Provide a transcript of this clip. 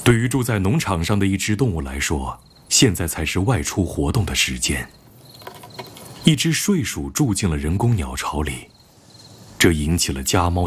对于住在农场上的一只动物来说，现在才是外出活动的时间。一只睡鼠住进了人工鸟巢里，这引起了家猫